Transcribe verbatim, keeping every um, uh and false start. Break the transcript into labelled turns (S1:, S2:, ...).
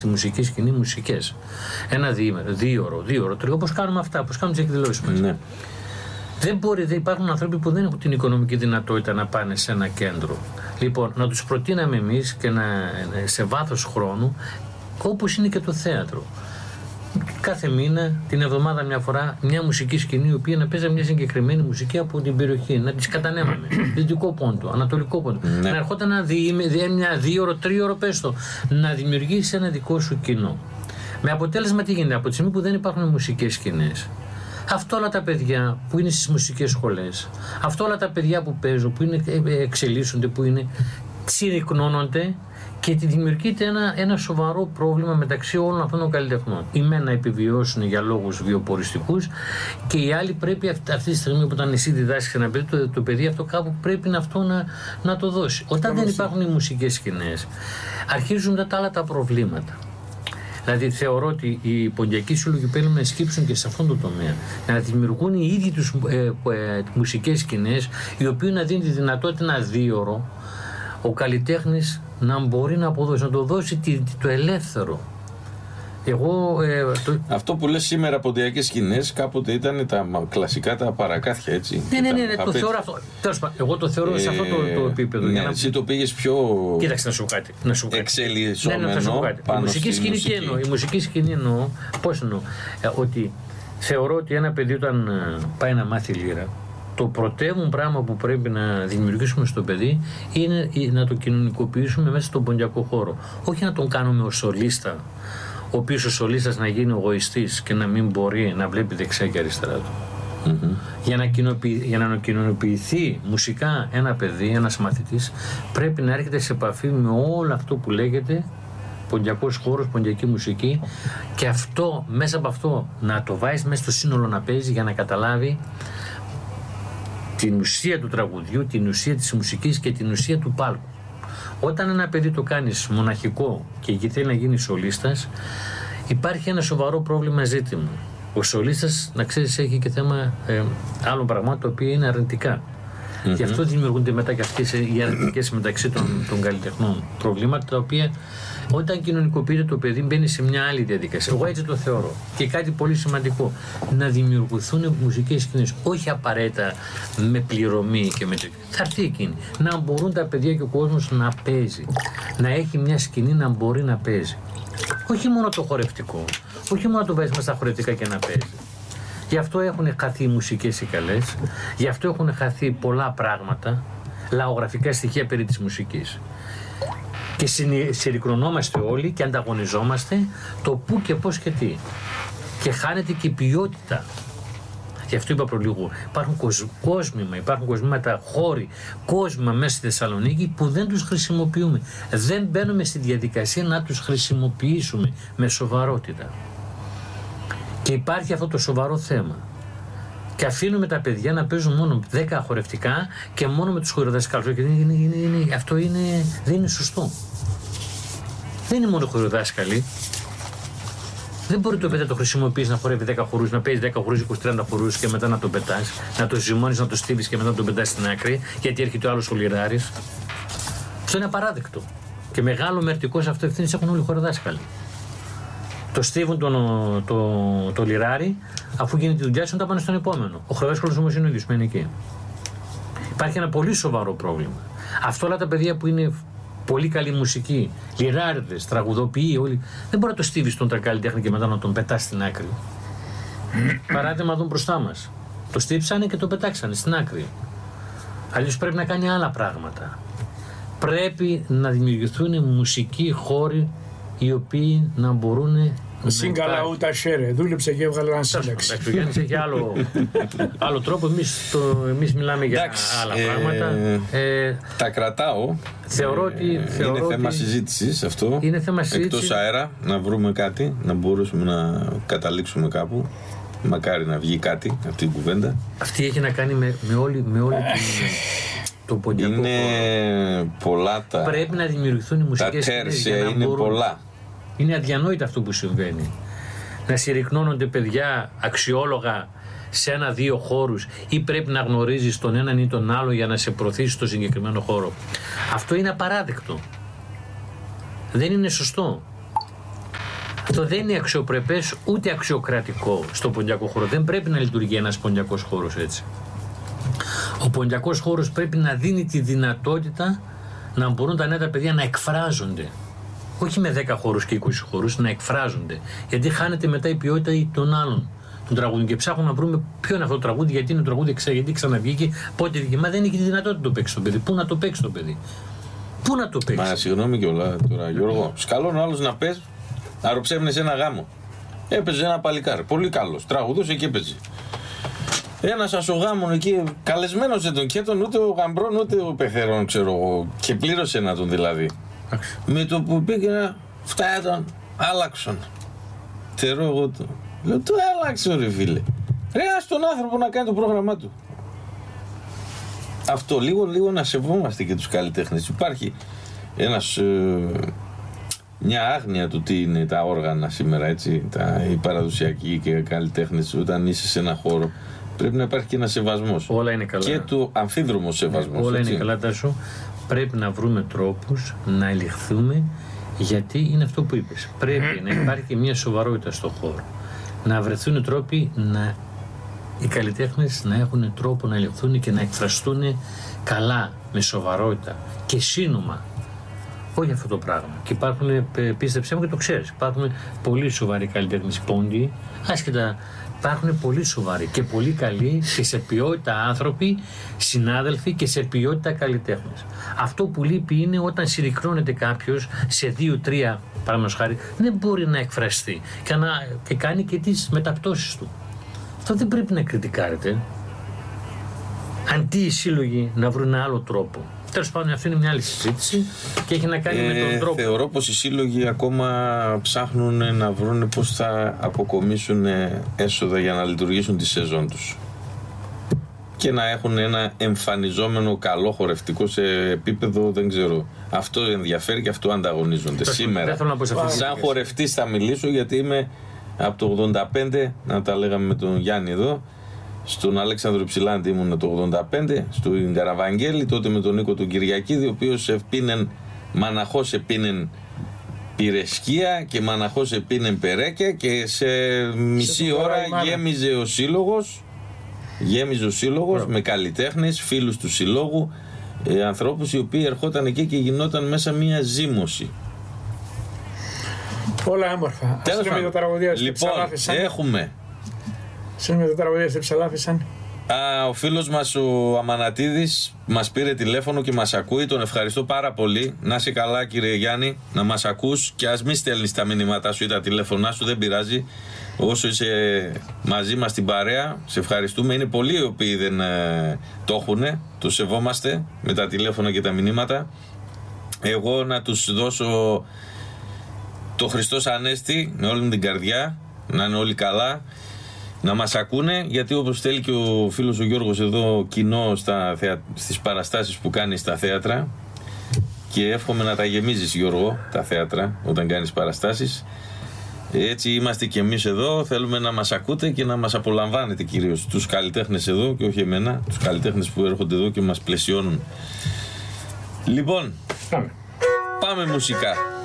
S1: στη μουσική σκηνή μουσικές. Ένα διήμερο, δύο ώρο, δύο ώρο, τρία, όπως κάνουμε αυτά, όπως κάνουμε τις εκδηλώσεις μας.
S2: Ναι.
S1: Δεν μπορεί, δεν υπάρχουν άνθρωποι που δεν έχουν την οικονομική δυνατότητα να πάνε σε ένα κέντρο. Λοιπόν, να τους προτείναμε εμείς και να, σε βάθος χρόνου, όπως είναι και το θέατρο. Κάθε μήνα, την εβδομάδα μια φορά, μια μουσική σκηνή, η οποία να παίζει μια συγκεκριμένη μουσική από την περιοχή, να τις κατανέμαμε. Δυτικό Πόντο, Ανατολικό Πόντο. Ναι. Να ερχόταν ένα δι, μια δύο ώρο, τρία ώρο, πες το, να δημιουργήσει ένα δικό σου κοινό. Με αποτέλεσμα τι γίνεται, από τη στιγμή που δεν υπάρχουν μουσικές σκηνές, αυτό όλα τα παιδιά που είναι στις μουσικές σχολές, αυτό όλα τα παιδιά που παίζουν, που είναι, εξελίσσονται, που είναι, συρρυκνώνονται και δημιουργείται ένα, ένα σοβαρό πρόβλημα μεταξύ όλων αυτών των καλλιτεχνών. Οι μεν να επιβιώσουν για λόγους βιοποριστικούς και οι άλλοι πρέπει αυτή, αυτή τη στιγμή που όταν εσύ διδάσκεις ένα παιδί, το, το παιδί αυτό κάπου πρέπει να, αυτό να, να το δώσει. Όταν δεν υπάρχουν οι μουσικές σκηνές, αρχίζουν τα άλλα τα προβλήματα. Δηλαδή θεωρώ ότι οι ποντιακοί σύλλογοι πρέπει να σκύψουν και σε αυτόν τον τομέα. Να δημιουργούν οι ίδιοι τους ε, ε, μουσικές σκηνές, οι οποίοι να δίνουν τη δυνατότητα ένα δίωρο ο καλλιτέχνης να μπορεί να αποδώσει, να το δώσει το ελεύθερο. Εγώ, ε, το...
S2: Αυτό που λες σήμερα ποντιακές σκηνές κάποτε ήταν τα κλασικά τα παρακάθια, έτσι.
S1: Ναι, ναι, ναι, ναι, το θεωρώ αυτό. Τέλος πάντων, εγώ το θεωρώ ε, σε αυτό το, το επίπεδο.
S2: Ναι,
S1: για να...
S2: εσύ το πήγες πιο.
S1: Κοίταξε να σου κάτι. Να σου κάτι.
S2: Εξελισσόμενο.
S1: Ναι, ναι, να σου κάτι. Η μουσική σκηνή τι εννοώ. Η μουσική σκηνή εννοώ. Πώς εννοώ. Ε, ότι θεωρώ ότι ένα παιδί όταν πάει να μάθει λύρα, το πρωτεύον πράγμα που πρέπει να δημιουργήσουμε στο παιδί είναι να το κοινωνικοποιήσουμε μέσα στον ποντιακό χώρο. Όχι να τον κάνουμε ως σολίστα, ο οποίος ο σολίστας να γίνει εγωιστής και να μην μπορεί να βλέπει δεξιά και αριστερά του. Mm-hmm. Για να, κοινοποιη, για να κοινωνοποιηθεί μουσικά ένα παιδί, ένας μαθητής, πρέπει να έρχεται σε επαφή με όλο αυτό που λέγεται ποντιακός χώρος, ποντιακή μουσική, και αυτό, μέσα από αυτό να το βάζεις μέσα στο σύνολο να παίζει για να καταλάβει την ουσία του τραγουδιού, την ουσία της μουσικής και την ουσία του πάλκου. Όταν ένα παιδί το κάνεις μοναχικό και εκεί θέλει να γίνει σολίστας, υπάρχει ένα σοβαρό πρόβλημα ζήτημα. Ο σολίστας, να ξέρεις, έχει και θέμα ε, άλλων πραγμάτων τα οποία είναι αρνητικά. Mm-hmm. Γι' αυτό δημιουργούνται μετά και αυτές οι αρνητικές μεταξύ των, των καλλιτεχνών προβλήματα, τα οποία όταν κοινωνικοποιείται το παιδί μπαίνει σε μια άλλη διαδικασία. Εγώ έτσι το θεωρώ. Και κάτι πολύ σημαντικό, να δημιουργηθούν μουσικές σκηνές, όχι απαραίτητα με πληρωμή και με τέτοιο. Θα έρθει εκείνη. Να μπορούν τα παιδιά και ο κόσμος να παίζει. Να έχει μια σκηνή να μπορεί να παίζει. Όχι μόνο το χορευτικό. Όχι μόνο να το βάζει μέσα στα χορευτικά και να παίζει. Γι' αυτό έχουν χαθεί οι μουσικές οι καλές, γι' αυτό έχουν χαθεί πολλά πράγματα, λαογραφικά στοιχεία περί της μουσικής. Και συρρυκνωνόμαστε όλοι και ανταγωνιζόμαστε το πού και πώς και τι. Και χάνεται και η ποιότητα. Γι' αυτό είπα προλίγου, υπάρχουν κόσμημα, υπάρχουν κοσμήματα, χώροι, κόσμημα μέσα στη Θεσσαλονίκη που δεν τους χρησιμοποιούμε. Δεν μπαίνουμε στη διαδικασία να τους χρησιμοποιήσουμε με σοβαρότητα. Και υπάρχει αυτό το σοβαρό θέμα. Και αφήνουμε τα παιδιά να παίζουν μόνο δέκα χορευτικά και μόνο με τους χοροδασκάλους. Και είναι, είναι, είναι, είναι, αυτό είναι, δεν είναι σωστό. Δεν είναι μόνο χοροδάσκαλοι. Δεν μπορεί το παιδί να το χρησιμοποιήσει να χορεύει δέκα χορούς, να παίζει δέκα χορούς, είκοσι τριάντα χορούς και μετά να τον πετάς, να το ζυμώνεις, να το στύβεις και μετά να τον πετάς στην άκρη, γιατί έρχεται ο άλλος ο λιράρης. Αυτό είναι απαράδεκτο. Και μεγάλο μερτικό σε αυτό ευθύνης έχουν όλοι οι χοροδάσκαλοι. Το στίβουν το, το, το λιράρι, αφού γίνει τη δουλειά σου, να τα πάνε στον επόμενο. Ο χοροδάσκαλος όμως είναι ο ίδιος, μένει εκεί. Υπάρχει ένα πολύ σοβαρό πρόβλημα. Αυτό όλα τα παιδιά που είναι πολύ καλή μουσική, λιράριδες, τραγουδοποιοί, όλοι, δεν μπορεί να το στίβεις τον καλλιτέχνη και μετά να τον πετάς στην άκρη. Παράδειγμα εδώ μπροστά μας. Το στύψανε και το πετάξανε στην άκρη. Αλλιώς πρέπει να κάνει άλλα πράγματα. Πρέπει να δημιουργηθούν μουσικοί χώροι οι οποίοι να μπορούν.
S3: Σύγκαλα ούτα σέρε, δούλεψε και έβγαλε ένα σύνταξη.
S1: Ο Γιάννης έχει άλλο, άλλο τρόπο, εμείς, το, εμείς μιλάμε για
S2: εντάξει,
S1: άλλα
S2: ε,
S1: πράγματα. Ε,
S2: τα κρατάω.
S1: Θεωρώ ότι,
S2: ε,
S1: θεωρώ
S2: είναι θέμα
S1: ότι
S2: συζήτησης αυτό.
S1: Είναι θέμα συζήτησης.
S2: Εκτός αέρα, να βρούμε κάτι, να μπορούσαμε να καταλήξουμε κάπου. Μακάρι να βγει κάτι από την κουβέντα.
S1: Αυτή έχει να κάνει με, με όλη, με όλη την... Το ποντιακό
S2: είναι
S1: χώρο.
S2: Πολλά τα.
S1: Πρέπει να δημιουργηθούν οι μουσικές σκηνές.
S2: Τα είναι μπορούν. Πολλά.
S1: Είναι αδιανόητο αυτό που συμβαίνει. Να συρρυκνώνονται παιδιά αξιόλογα σε ένα-δύο χώρους ή πρέπει να γνωρίζεις τον έναν ή τον άλλο για να σε προωθήσει στο συγκεκριμένο χώρο. Αυτό είναι απαράδεκτο. Δεν είναι σωστό. Αυτό δεν είναι αξιοπρεπές ούτε αξιοκρατικό στο ποντιακό χώρο. Δεν πρέπει να λειτουργεί ένας ποντιακός χώρος έτσι. Ο ποντιακός χώρος πρέπει να δίνει τη δυνατότητα να μπορούν τα νέα τα παιδιά να εκφράζονται. Όχι με δέκα χώρους και είκοσι χώρους, να εκφράζονται. Γιατί χάνεται μετά η ποιότητα των άλλων των τραγούδων. Και ψάχνουμε να βρούμε ποιο είναι αυτό το τραγούδι, γιατί είναι το τραγούδι, γιατί ξαναβγήκε, πότε βγήκε. Μα δεν έχει τη δυνατότητα να το παίξει το παιδί. Πού να το παίξει το παιδί. Πού να το παίξει.
S2: Μα συγγνώμη κιόλα τώρα, Γιώργο. Σκαλώνω άλλο να πες, να ροψεύνει ένα γάμο. Έπαιζε ένα παλικάρι. Πολύ καλό. Τραγουδούσε και έπαιζε. Ένα ασογάμων εκεί, καλεσμένο δεν τον κέτον, ούτε ο γαμπρών ούτε ο πεθερών, ξέρω εγώ. Και πλήρωσε να τον δηλαδή. Άξι. Με το που πήγαινα, φτάει τον, άλλαξον. Τερώ εγώ το. Λέω, το άλλαξε ρε φίλε. Ρε, ας τον άνθρωπο να κάνει το πρόγραμμά του. Αυτό, λίγο, λίγο να σεβόμαστε και τους καλλιτέχνες. Υπάρχει ένας, ε, μια άγνοια του τι είναι τα όργανα σήμερα, έτσι, τα, οι παραδοσιακοί και οι καλλιτέχνες, όταν είσαι σε ένα χώρο. Πρέπει να υπάρχει και ένα σεβασμός.
S1: Όλα είναι καλά.
S2: Και του αμφίδρομος σεβασμός.
S1: Όλα
S2: έτσι.
S1: είναι καλά, Τάσο. Πρέπει να βρούμε τρόπους να ελιχθούμε, γιατί είναι αυτό που είπες. Πρέπει να υπάρχει και μια σοβαρότητα στο χώρο. Να βρεθούν τρόποι να οι καλλιτέχνες να έχουν τρόπο να ελιχθούν και να εκφραστούν καλά, με σοβαρότητα και σύνομα. Όχι αυτό το πράγμα. Και υπάρχουν, πίστεψέ μου και το ξέρεις, υπάρχουν πολύ σοβαροί καλλιτέχνες πόντιοι, άσχετα. Υπάρχουν πολύ σοβαροί και πολύ καλοί και σε ποιότητα άνθρωποι, συνάδελφοι και σε ποιότητα καλλιτέχνες. Αυτό που λείπει είναι όταν συρρυκνώνεται κάποιος σε δύο-τρία, παραδείγματος χάρη, δεν μπορεί να εκφραστεί και, να, και κάνει και τις μεταπτώσεις του. Αυτό δεν πρέπει να κριτικάρεται. Αντί οι σύλλογοι να βρουν ένα άλλο τρόπο. Τέλος πάντων, αυτή είναι μια άλλη συζήτηση και έχει να κάνει ε, με τον τρόπο.
S2: Θεωρώ πως οι σύλλογοι ακόμα ψάχνουν να βρουν πώς θα αποκομίσουν έσοδα για να λειτουργήσουν τη σεζόν τους. Και να έχουν ένα εμφανιζόμενο καλό χορευτικό σε επίπεδο, δεν ξέρω. Αυτό ενδιαφέρει και αυτό ανταγωνίζονται. Τώρα, σήμερα, σαν χορευτής θα μιλήσω, γιατί είμαι από το ογδόντα πέντε, να τα λέγαμε με τον Γιάννη εδώ, στον Αλέξανδρο Υψηλάντη ήμουν το ογδόντα πέντε, στον Καραβαγγέλη, τότε με τον Νίκο τον Κυριακίδη, ο οποίος επίνεν, μαναχώς επίνεν πυρεσκία και μαναχώς επίνεν περέκια, και σε μισή σε ώρα γέμιζε ο σύλλογος, γέμιζε ο σύλλογος με καλλιτέχνες, φίλους του συλλόγου, ε, ανθρώπους οι οποίοι ερχόταν εκεί και γινόταν μέσα μια ζήμωση.
S3: Όλα έμορφα.
S2: Τέλος πάντων, λοιπόν, έχουμε
S3: σε με τα τραγωδία σε ψαλάφησαν.
S2: Α, ο φίλος μας ο Αμανατίδης μας πήρε τηλέφωνο και μας ακούει. Τον ευχαριστώ πάρα πολύ. Να είσαι καλά, κύριε Γιάννη, να μας ακούς και ας μην στέλνεις τα μηνύματά σου ή τα τηλέφωνά σου, δεν πειράζει. Όσο είσαι μαζί μας στην παρέα, σε ευχαριστούμε. Είναι πολλοί οι οποίοι δεν ε, το έχουν, το σεβόμαστε με τα τηλέφωνα και τα μηνύματα. Εγώ να τους δώσω το Χριστός Ανέστη με όλη την καρδιά, να είναι όλοι καλά. Να μας ακούνε, γιατί όπως θέλει και ο φίλος ο Γιώργος εδώ, κοινό στα θεα... στις παραστάσεις που κάνει στα θέατρα, και εύχομαι να τα γεμίζεις, Γιώργο, τα θέατρα όταν κάνεις παραστάσεις. Έτσι είμαστε και εμείς εδώ, θέλουμε να μας ακούτε και να μας απολαμβάνετε κυρίως τους καλλιτέχνες εδώ και όχι εμένα, τους καλλιτέχνες που έρχονται εδώ και μας πλαισιώνουν. Λοιπόν, πάμε, πάμε μουσικά.